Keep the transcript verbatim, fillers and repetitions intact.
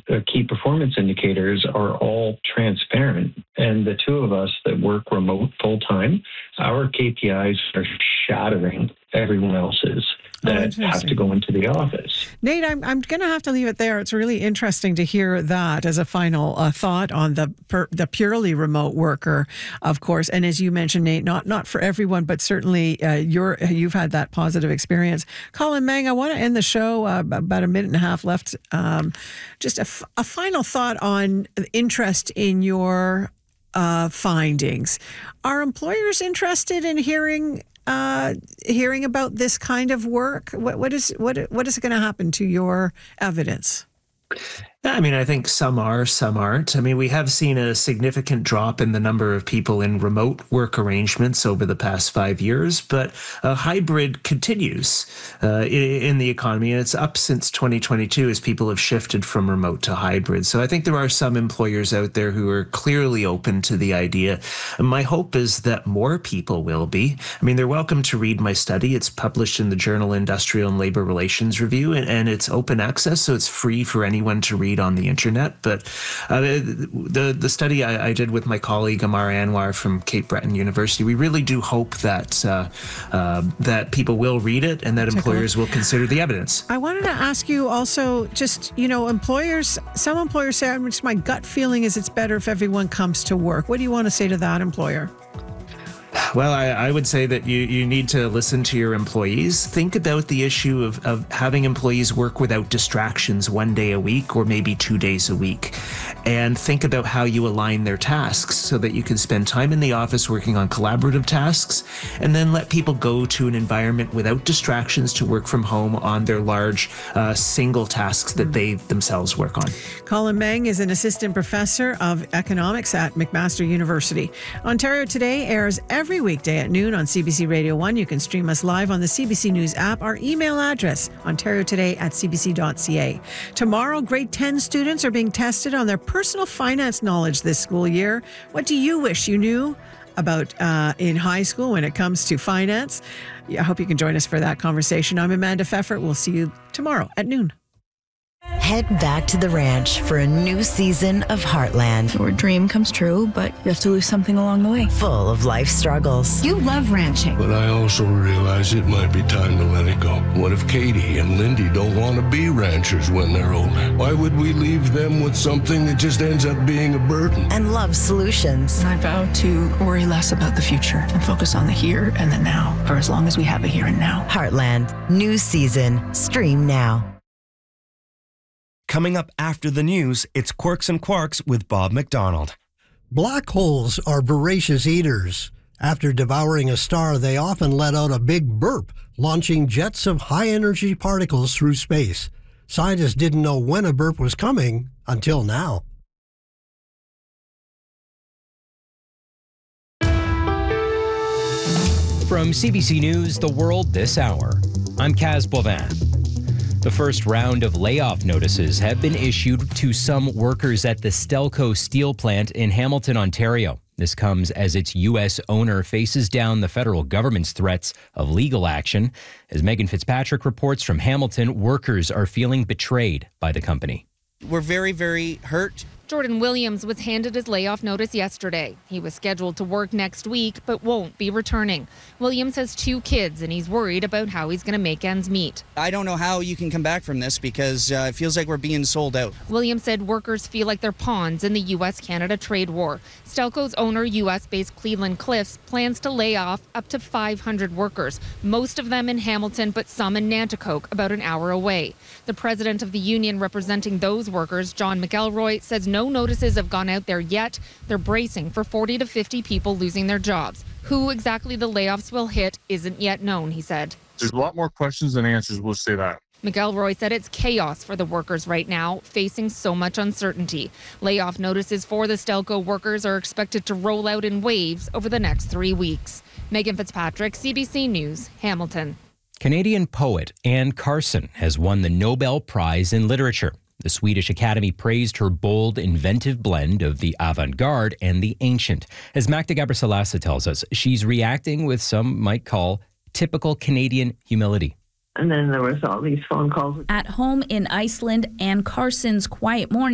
uh, key performance indicators are all transparent. And the two of us that work remote full-time, our K P Is are shattering everyone else's that oh, have to go into the office. Nate, I'm I'm going to have to leave it there. It's really interesting to hear that as a final uh, thought on the per, the purely remote worker, of course. And as you mentioned, Nate, not not for everyone, but certainly uh, you're you've had that positive experience. Colin Meng, I want to end the show uh, about a minute and a half left. Um, just a, f- a final thought on interest in your uh, findings. Are employers interested in hearing? Uh, hearing about this kind of work? What, what is what what is going to happen to your evidence? I mean, I think some are, some aren't. I mean, we have seen a significant drop in the number of people in remote work arrangements over the past five years, but a hybrid continues uh, in the economy, and it's up since twenty twenty-two as people have shifted from remote to hybrid. So I think there are some employers out there who are clearly open to the idea. And my hope is that more people will be. I mean, they're welcome to read my study. It's published in the journal Industrial and Labor Relations Review, and, and it's open access, so it's free for anyone to read on the internet. But uh, the the study I, I did with my colleague Amar Anwar from Cape Breton University, we really do hope that uh, uh, that people will read it and that Check employers will consider the evidence. I wanted to ask you also, just, you know, employers, some employers say, just my gut feeling is it's better if everyone comes to work. What do you want to say to that employer? Well, I, I would say that you, you need to listen to your employees. Think about the issue of, of having employees work without distractions one day a week or maybe two days a week. And think about how you align their tasks so that you can spend time in the office working on collaborative tasks and then let people go to an environment without distractions to work from home on their large uh, single tasks that they themselves work on. Colin Meng is an assistant professor of economics at McMaster University. Ontario Today airs every Every weekday at noon on C B C Radio one. You can stream us live on the C B C News app. Our email address, ontario today at c b c dot c a. Tomorrow, grade ten students are being tested on their personal finance knowledge this school year. What do you wish you knew about uh, in high school when it comes to finance? I hope you can join us for that conversation. I'm Amanda Pfeffer. We'll see you tomorrow at noon. Head back to the ranch for a new season of Heartland. Your dream comes true, but you have to lose something along the way. Full of life struggles. You love ranching. But I also realize it might be time to let it go. What if Katie and Lindy don't want to be ranchers when they're older? Why would we leave them with something that just ends up being a burden? And love solutions. I vow to worry less about the future and focus on the here and the now for as long as we have a here and now. Heartland, new season. Stream now. Coming up after the news, it's Quirks and Quarks with Bob McDonald. Black holes are voracious eaters. After devouring a star, they often let out a big burp, launching jets of high-energy particles through space. Scientists didn't know when a burp was coming until now. From C B C News, The World This Hour, I'm Kaz Boivin. The first round of layoff notices have been issued to some workers at the Stelco steel plant in Hamilton, Ontario. This comes as its U S owner faces down the federal government's threats of legal action. As Megan Fitzpatrick reports from Hamilton, workers are feeling betrayed by the company. We're very, very hurt. Jordan Williams was handed his layoff notice yesterday. He was scheduled to work next week, but won't be returning. Williams has two kids, and he's worried about how he's going to make ends meet. I don't know how you can come back from this because uh, it feels like we're being sold out. Williams said workers feel like they're pawns in the U S Canada trade war. Stelco's owner, U S-based Cleveland Cliffs, plans to lay off up to five hundred workers, most of them in Hamilton, but some in Nanticoke, about an hour away. The president of the union representing those workers, John McElroy, says no notices have gone out there yet. They're bracing for forty to fifty people losing their jobs. Who exactly the layoffs will hit isn't yet known, he said. There's a lot more questions than answers, we'll say that. McElroy said it's chaos for the workers right now, facing so much uncertainty. Layoff notices for the Stelco workers are expected to roll out in waves over the next three weeks. Megan Fitzpatrick, C B C News, Hamilton. Canadian poet Anne Carson has won the Nobel Prize in Literature. The Swedish Academy praised her bold, inventive blend of the avant-garde and the ancient. As Magda Gabrisalasa tells us, she's reacting with some might call typical Canadian humility. And then there was all these phone calls. At home in Iceland, Anne Carson's quiet morning